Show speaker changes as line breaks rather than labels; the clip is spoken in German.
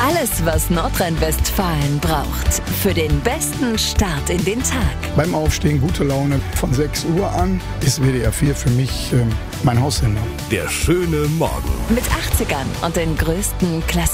Alles, was Nordrhein-Westfalen braucht für den besten Start in den Tag.
Beim Aufstehen gute Laune. Von 6 Uhr an ist WDR 4 für mich mein Haussender.
Der schöne Morgen.
Mit 80ern und den größten Klassikern.